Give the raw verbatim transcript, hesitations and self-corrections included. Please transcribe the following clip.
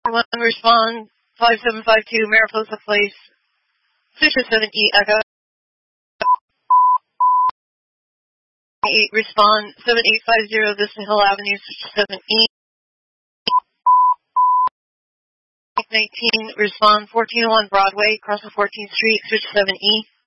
one, respond five seven five two, Mariposa Place, switch to seven E Echo. eight, respond seven eight five zero, Vista Hill Avenue, switch to seven E. nineteen, respond fourteen oh one Broadway, cross the fourteenth Street, switch to seven E.